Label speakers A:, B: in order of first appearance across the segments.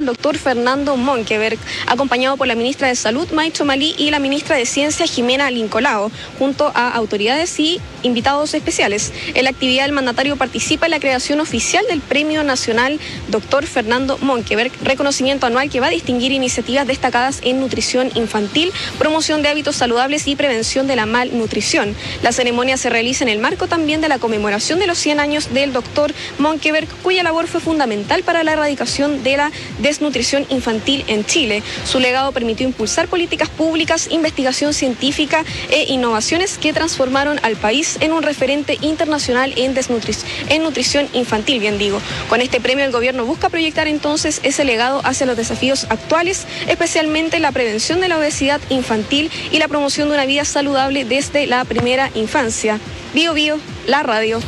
A: doctor Fernando Monkeberg, acompañado por la ministra de Salud, Maicho Malí, y la ministra de Ciencia, Jimena Lincolao, junto a autoridades y invitados especiales. En la actividad, el mandatario participa en la creación oficial del Premio Nacional Dr. Fernando Monkeberg, reconocimiento anual que va a distinguir iniciativas destacadas en nutrición infantil, promoción de hábitos saludables y prevención de la malnutrición. La ceremonia se realiza en el marco también de la conmemoración de los 100 años del Dr. Monkeberg, cuya labor fue fundamental para la erradicación de la desnutrición infantil en Chile. Su legado permitió impulsar políticas públicas, investigación científica e innovaciones que transformaron al país en un referente internacional en nutrición infantil, bien digo. Con este premio el gobierno busca proyectar entonces ese legado hacia los desafíos actuales, especialmente la prevención de la obesidad infantil y la promoción de una vida saludable desde la primera infancia. Bio Bio, la radio.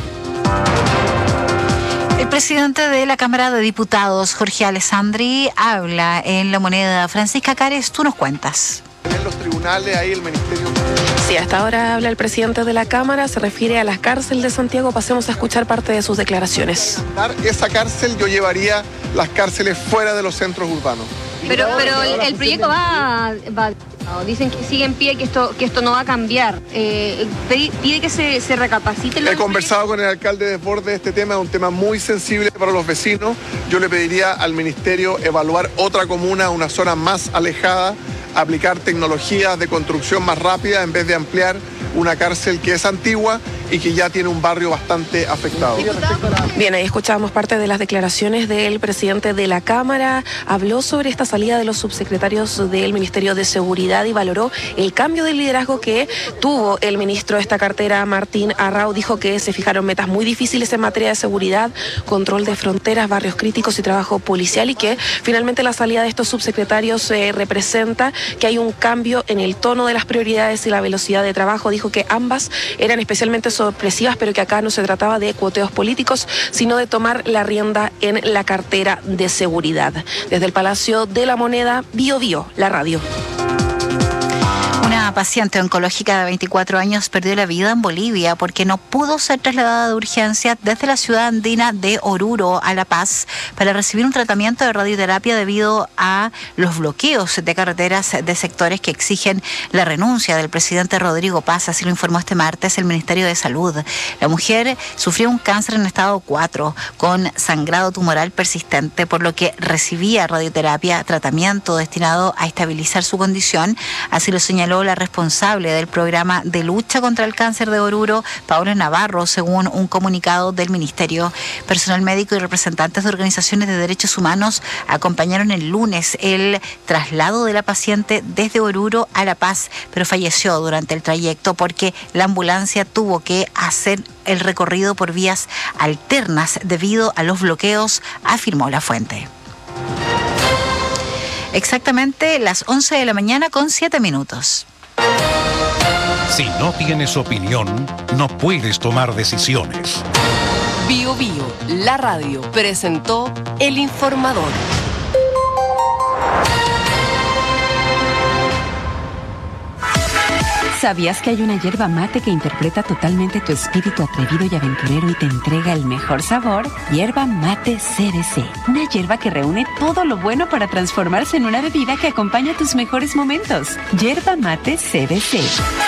B: El presidente de la Cámara de Diputados, Jorge Alessandri, habla en La Moneda. Francisca Cares, tú nos cuentas.
C: En los tribunales, ahí el ministerio...
D: Sí, hasta ahora habla el presidente de la Cámara, se refiere a la cárcel de Santiago. Pasemos a escuchar parte de sus declaraciones.
C: Esa cárcel yo llevaría las cárceles fuera de los centros urbanos.
E: Pero el proyecto va dicen que sigue en pie, que esto no va a cambiar. Pide que se recapacite.
C: He conversado con el alcalde de Desbordes, este tema es un tema muy sensible para los vecinos. Yo le pediría al ministerio evaluar otra comuna, una zona más alejada, aplicar tecnologías de construcción más rápida en vez de ampliar una cárcel que es antigua y que ya tiene un barrio bastante afectado.
D: Bien, ahí escuchábamos parte de las declaraciones del presidente de la Cámara. Habló sobre esta salida de los subsecretarios del Ministerio de Seguridad y valoró el cambio de liderazgo que tuvo el ministro de esta cartera, Martín Arrau. Dijo que se fijaron metas muy difíciles en materia de seguridad, control de fronteras, barrios críticos y trabajo policial, y que finalmente la salida de estos subsecretarios representa que hay un cambio en el tono de las prioridades y la velocidad de trabajo. Dijo que ambas eran especialmente sorpresivas, pero que acá no se trataba de cuoteos políticos, sino de tomar la rienda en la cartera de seguridad. Desde el Palacio de la Moneda, Bio Bio, la radio.
B: Una paciente oncológica de 24 años perdió la vida en Bolivia porque no pudo ser trasladada de urgencia desde la ciudad andina de Oruro a La Paz para recibir un tratamiento de radioterapia debido a los bloqueos de carreteras de sectores que exigen la renuncia del presidente Rodrigo Paz. Así lo informó este martes el Ministerio de Salud. La mujer sufrió un cáncer en estado 4 con sangrado tumoral persistente, por lo que recibía radioterapia, tratamiento destinado a estabilizar su condición. Así lo señaló la responsable del programa de lucha contra el cáncer de Oruro, Paula Navarro, según un comunicado del Ministerio. Personal médico y representantes de organizaciones de derechos humanos acompañaron el lunes el traslado de la paciente desde Oruro a La Paz, pero falleció durante el trayecto porque la ambulancia tuvo que hacer el recorrido por vías alternas debido a los bloqueos, afirmó la fuente. Exactamente las 11 de la mañana con 7 minutos.
F: Si no tienes opinión, no puedes tomar decisiones.
G: Bio Bio, la radio, presentó El Informador.
H: ¿Sabías que hay una yerba mate que interpreta totalmente tu espíritu atrevido y aventurero y te entrega el mejor sabor? Yerba Mate CBC. Una yerba que reúne todo lo bueno para transformarse en una bebida que acompaña tus mejores momentos. Yerba Mate CBC.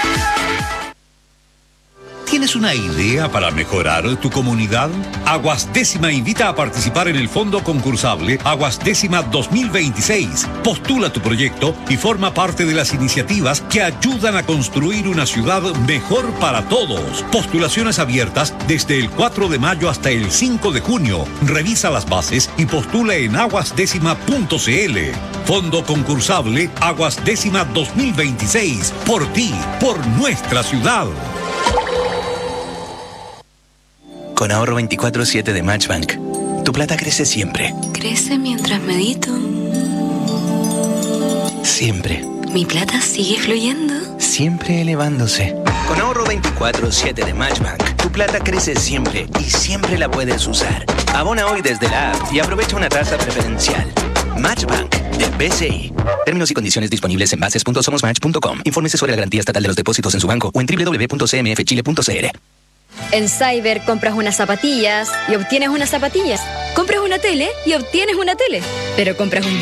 I: ¿Tienes una idea para mejorar tu comunidad? Aguas Décima invita a participar en el fondo concursable Aguas Décima 2026. Postula tu proyecto y forma parte de las iniciativas que ayudan a construir una ciudad mejor para todos. Postulaciones abiertas desde el 4 de mayo hasta el 5 de junio. Revisa las bases y postula en aguasdécima.cl. Fondo concursable Aguas Décima 2026. Por ti, por nuestra ciudad.
J: Con ahorro 24/7 de Matchbank, tu plata crece siempre.
K: Crece mientras medito.
J: Siempre.
K: Mi plata sigue fluyendo.
J: Siempre elevándose. Con ahorro 24/7 de Matchbank, tu plata crece siempre y siempre la puedes usar. Abona hoy desde la app y aprovecha una tasa preferencial. Matchbank de BCI. Términos y condiciones disponibles en bases.somosmatch.com. Infórmese sobre la garantía estatal de los depósitos en su banco o en www.cmfchile.cl.
L: En Cyber compras unas zapatillas y obtienes unas zapatillas. Compras una tele y obtienes una tele. Pero compras un